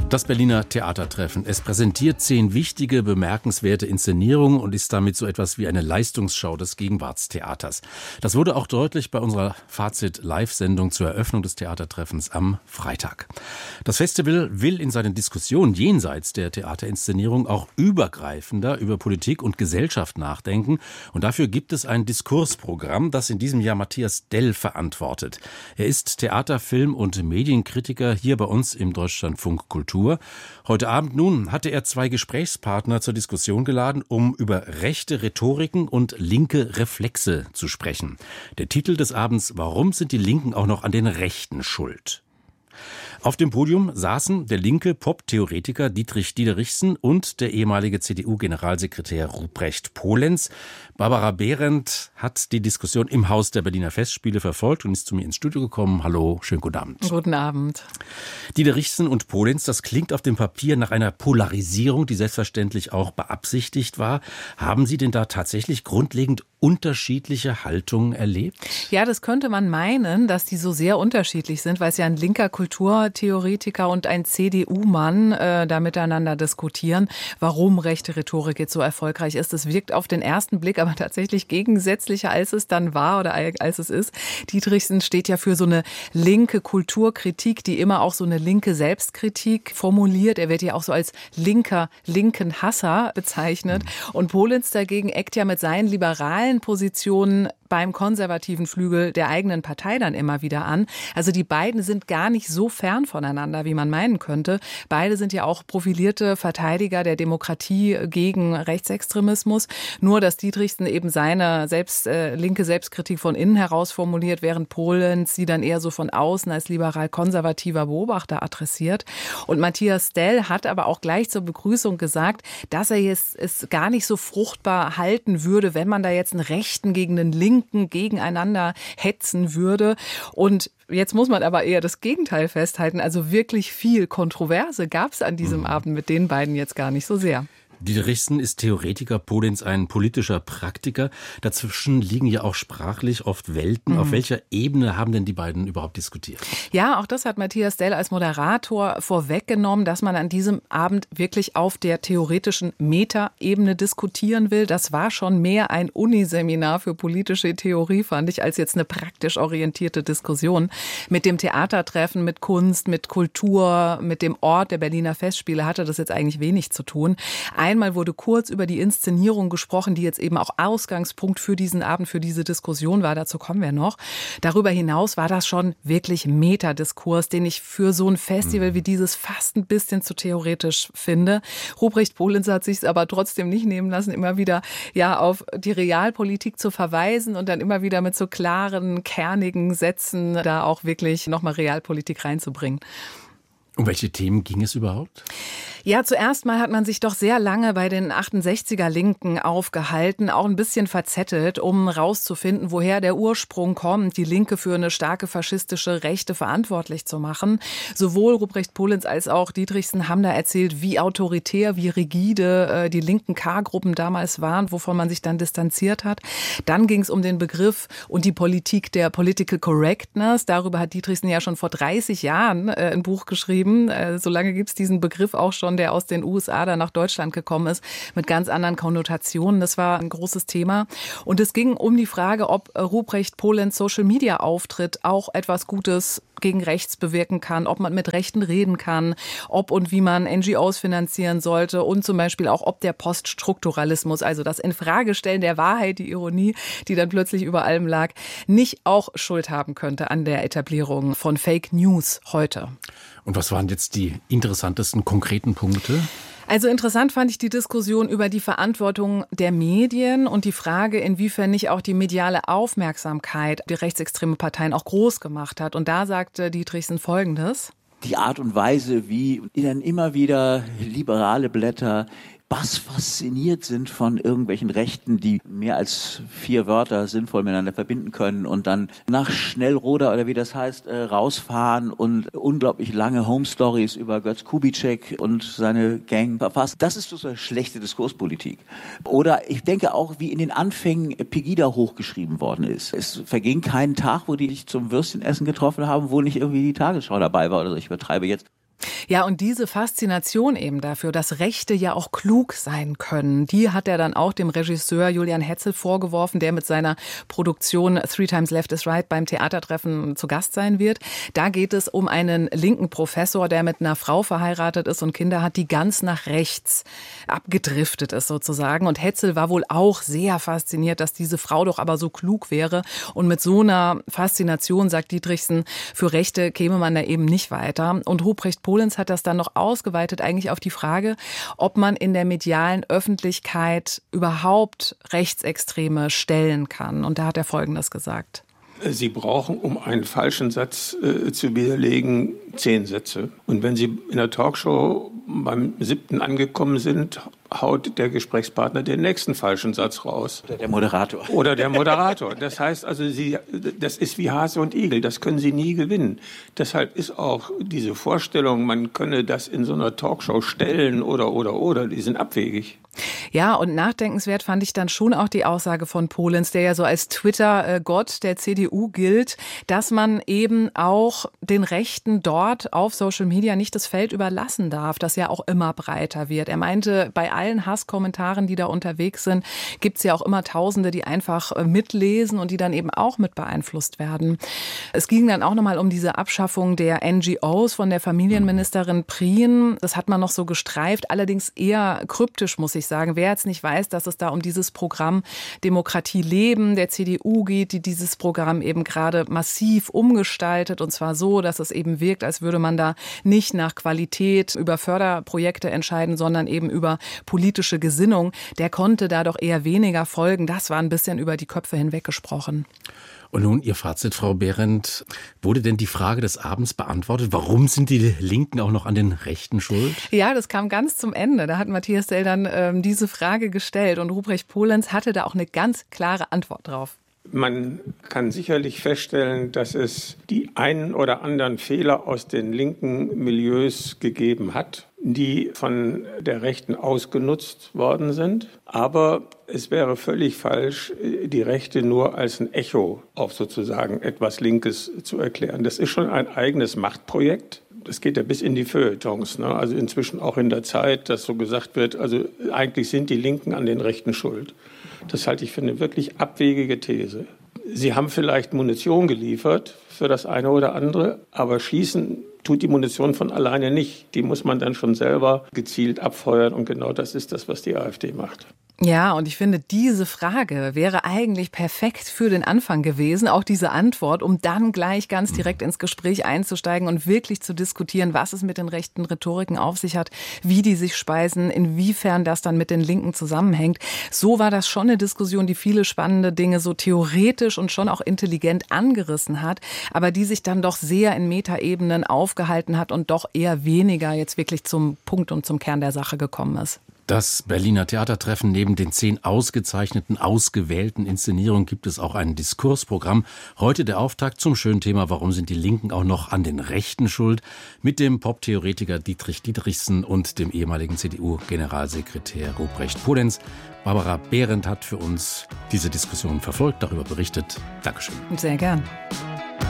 Das Berliner Theatertreffen. Es präsentiert 10 wichtige, bemerkenswerte Inszenierungen und ist damit so etwas wie eine Leistungsschau des Gegenwartstheaters. Das wurde auch deutlich bei unserer Fazit-Live-Sendung zur Eröffnung des Theatertreffens am Freitag. Das Festival will in seinen Diskussionen jenseits der Theaterinszenierung auch übergreifender über Politik und Gesellschaft nachdenken. Und dafür gibt es ein Diskursprogramm, das in diesem Jahr Matthias Dell verantwortet. Er ist Theater-, Film- und Medienkritiker hier bei uns im Deutschlandfunk Kultur. Heute Abend nun hatte er 2 Gesprächspartner zur Diskussion geladen, um über rechte Rhetoriken und linke Reflexe zu sprechen. Der Titel des Abends: Warum sind die Linken auch noch an den Rechten schuld? Auf dem Podium saßen der linke Pop-Theoretiker Dietrich Diederichsen und der ehemalige CDU-Generalsekretär Ruprecht Polenz. Barbara Behrendt hat die Diskussion im Haus der Berliner Festspiele verfolgt und ist zu mir ins Studio gekommen. Hallo, schönen guten Abend. Guten Abend. Diederichsen und Polenz, das klingt auf dem Papier nach einer Polarisierung, die selbstverständlich auch beabsichtigt war. Haben Sie denn da tatsächlich grundlegend unterschiedliche Haltungen erlebt? Ja, das könnte man meinen, dass die so sehr unterschiedlich sind, weil es ja ein linker Kulturtheoretiker und ein CDU-Mann da miteinander diskutieren, warum rechte Rhetorik jetzt so erfolgreich ist. Das wirkt auf den ersten Blick aber tatsächlich gegensätzlicher, als es dann war oder als es ist. Dietrichsen steht ja für so eine linke Kulturkritik, die immer auch so eine linke Selbstkritik formuliert. Er wird ja auch so als linken Hasser bezeichnet. Und Polenz dagegen eckt ja mit seinen liberalen Positionen beim konservativen Flügel der eigenen Partei dann immer wieder an. Also die beiden sind gar nicht so fern voneinander, wie man meinen könnte. Beide sind ja auch profilierte Verteidiger der Demokratie gegen Rechtsextremismus. Nur, dass Dietrichsen eben seine linke Selbstkritik von innen heraus formuliert, während Polenz sie dann eher so von außen als liberal-konservativer Beobachter adressiert. Und Matthias Dell hat aber auch gleich zur Begrüßung gesagt, dass er es gar nicht so fruchtbar halten würde, wenn man da jetzt einen Rechten gegen einen Linken gegeneinander hetzen würde. Und jetzt muss man aber eher das Gegenteil festhalten. Also wirklich viel Kontroverse gab es an diesem Abend mit den beiden jetzt gar nicht so sehr. Diederichsen ist Theoretiker, Polenz ein politischer Praktiker. Dazwischen liegen ja auch sprachlich oft Welten. Auf welcher Ebene haben denn die beiden überhaupt diskutiert? Ja, auch das hat Matthias Dell als Moderator vorweggenommen, dass man an diesem Abend wirklich auf der theoretischen Meta-Ebene diskutieren will. Das war schon mehr ein Uniseminar für politische Theorie, fand ich, als jetzt eine praktisch orientierte Diskussion. Mit dem Theatertreffen, mit Kunst, mit Kultur, mit dem Ort der Berliner Festspiele hatte das jetzt eigentlich wenig zu tun. Einmal wurde kurz über die Inszenierung gesprochen, die jetzt eben auch Ausgangspunkt für diesen Abend, für diese Diskussion war. Dazu kommen wir noch. Darüber hinaus war das schon wirklich Metadiskurs, den ich für so ein Festival wie dieses fast ein bisschen zu theoretisch finde. Ruprecht Polenz hat sich es aber trotzdem nicht nehmen lassen, immer wieder auf die Realpolitik zu verweisen und dann immer wieder mit so klaren, kernigen Sätzen da auch wirklich nochmal Realpolitik reinzubringen. Um welche Themen ging es überhaupt? Ja, zuerst mal hat man sich doch sehr lange bei den 68er Linken aufgehalten, auch ein bisschen verzettelt, um rauszufinden, woher der Ursprung kommt, die Linke für eine starke faschistische Rechte verantwortlich zu machen. Sowohl Ruprecht Polenz als auch Diederichsen haben da erzählt, wie autoritär, wie rigide die linken K-Gruppen damals waren, wovon man sich dann distanziert hat. Dann ging es um den Begriff und die Politik der Political Correctness. Darüber hat Diederichsen ja schon vor 30 Jahren ein Buch geschrieben. So lange gibt es diesen Begriff auch schon, der aus den USA dann nach Deutschland gekommen ist, mit ganz anderen Konnotationen. Das war ein großes Thema. Und es ging um die Frage, ob Ruprecht Polenz Social-Media-Auftritt auch etwas Gutes gegen rechts bewirken kann, ob man mit Rechten reden kann, ob und wie man NGOs finanzieren sollte und zum Beispiel auch, ob der Poststrukturalismus, also das Infragestellen der Wahrheit, die Ironie, die dann plötzlich über allem lag, nicht auch Schuld haben könnte an der Etablierung von Fake News heute. Und was waren jetzt die interessantesten konkreten Punkte? Also interessant fand ich die Diskussion über die Verantwortung der Medien und die Frage, inwiefern nicht auch die mediale Aufmerksamkeit die rechtsextreme Parteien auch groß gemacht hat. Und da sagte Diederichsen Folgendes: Die Art und Weise, wie dann immer wieder liberale Blätter fasziniert sind von irgendwelchen Rechten, die mehr als 4 Wörter sinnvoll miteinander verbinden können und dann nach Schnellroder oder wie das heißt, rausfahren und unglaublich lange Home Stories über Götz Kubitschek und seine Gang verfassen. Das ist so eine schlechte Diskurspolitik. Oder ich denke auch, wie in den Anfängen Pegida hochgeschrieben worden ist. Es verging kein Tag, wo die sich zum Würstchenessen getroffen haben, wo nicht irgendwie die Tagesschau dabei war oder so. Ich übertreibe jetzt. Ja, und diese Faszination eben dafür, dass Rechte ja auch klug sein können, die hat er dann auch dem Regisseur Julian Hetzel vorgeworfen, der mit seiner Produktion Three Times Left is Right beim Theatertreffen zu Gast sein wird. Da geht es um einen linken Professor, der mit einer Frau verheiratet ist und Kinder hat, die ganz nach rechts abgedriftet ist sozusagen. Und Hetzel war wohl auch sehr fasziniert, dass diese Frau doch aber so klug wäre. Und mit so einer Faszination, sagt Dietrichsen, für Rechte käme man da eben nicht weiter. Und Ruprecht Polenz hat das dann noch ausgeweitet eigentlich auf die Frage, ob man in der medialen Öffentlichkeit überhaupt Rechtsextreme stellen kann. Und da hat er Folgendes gesagt. Sie brauchen, um einen falschen Satz zu widerlegen, 10 Sätze. Und wenn Sie in der Talkshow beim 7. angekommen sind, haut der Gesprächspartner den nächsten falschen Satz raus. Oder der Moderator. Das heißt also, das ist wie Hase und Igel, das können Sie nie gewinnen. Deshalb ist auch diese Vorstellung, man könne das in so einer Talkshow stellen oder, die sind abwegig. Ja, und nachdenkenswert fand ich dann schon auch die Aussage von Polenz, der ja so als Twitter-Gott der CDU gilt, dass man eben auch den Rechten dort auf Social Media nicht das Feld überlassen darf, das ja auch immer breiter wird. Er meinte, bei allen Hasskommentaren, die da unterwegs sind, gibt's ja auch immer Tausende, die einfach mitlesen und die dann eben auch mit beeinflusst werden. Es ging dann auch nochmal um diese Abschaffung der NGOs von der Familienministerin Prien. Das hat man noch so gestreift, allerdings eher kryptisch, muss ich sagen. Wer jetzt nicht weiß, dass es da um dieses Programm Demokratie leben der CDU geht, die dieses Programm eben gerade massiv umgestaltet und zwar so, dass es eben wirkt, als würde man da nicht nach Qualität über Förderprojekte entscheiden, sondern eben über politische Gesinnung, der konnte da doch eher weniger folgen. Das war ein bisschen über die Köpfe hinweg gesprochen. Und nun Ihr Fazit, Frau Behrendt. Wurde denn die Frage des Abends beantwortet? Warum sind die Linken auch noch an den Rechten schuld? Ja, das kam ganz zum Ende. Da hat Matthias Dell dann diese Frage gestellt und Ruprecht Polenz hatte da auch eine ganz klare Antwort drauf. Man kann sicherlich feststellen, dass es die einen oder anderen Fehler aus den linken Milieus gegeben hat, die von der Rechten ausgenutzt worden sind. Aber es wäre völlig falsch, die Rechte nur als ein Echo auf sozusagen etwas Linkes zu erklären. Das ist schon ein eigenes Machtprojekt. Das geht ja bis in die Feuilletons, ne? Also inzwischen auch in der Zeit, dass so gesagt wird, also eigentlich sind die Linken an den Rechten schuld. Das halte ich für eine wirklich abwegige These. Sie haben vielleicht Munition geliefert für das eine oder andere, aber schießen tut die Munition von alleine nicht. Die muss man dann schon selber gezielt abfeuern und genau das ist das, was die AfD macht. Ja, und ich finde, diese Frage wäre eigentlich perfekt für den Anfang gewesen, auch diese Antwort, um dann gleich ganz direkt ins Gespräch einzusteigen und wirklich zu diskutieren, was es mit den rechten Rhetoriken auf sich hat, wie die sich speisen, inwiefern das dann mit den Linken zusammenhängt. So war das schon eine Diskussion, die viele spannende Dinge so theoretisch und schon auch intelligent angerissen hat, aber die sich dann doch sehr in Metaebenen aufgehalten hat und doch eher weniger jetzt wirklich zum Punkt und zum Kern der Sache gekommen ist. Das Berliner Theatertreffen, neben den 10 ausgezeichneten, ausgewählten Inszenierungen gibt es auch ein Diskursprogramm. Heute der Auftakt zum schönen Thema, warum sind die Linken auch noch an den Rechten schuld? Mit dem Pop-Theoretiker Dietrich Dietrichsen und dem ehemaligen CDU-Generalsekretär Ruprecht Polenz. Barbara Behrendt hat für uns diese Diskussion verfolgt, darüber berichtet. Dankeschön. Sehr gern.